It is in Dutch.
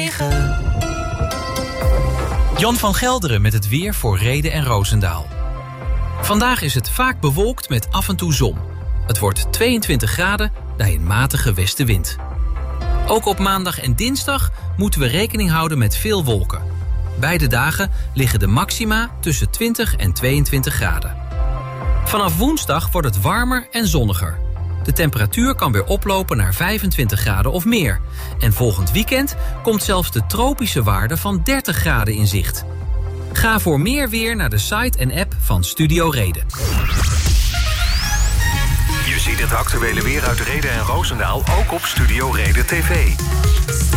9. Jan van Gelderen met het weer voor Rheden en Roosendaal. Vandaag is het vaak bewolkt met af en toe zon. Het wordt 22 graden bij een matige westenwind. Ook op maandag en dinsdag moeten we rekening houden met veel wolken. Beide dagen liggen de maxima tussen 20 en 22 graden. Vanaf woensdag wordt het warmer en zonniger. De temperatuur kan weer oplopen naar 25 graden of meer. En volgend weekend komt zelfs de tropische waarde van 30 graden in zicht. Ga voor meer weer naar de site en app van Studio Reden. Je ziet het actuele weer uit Rheden en Roosendaal ook op Studio Reden TV.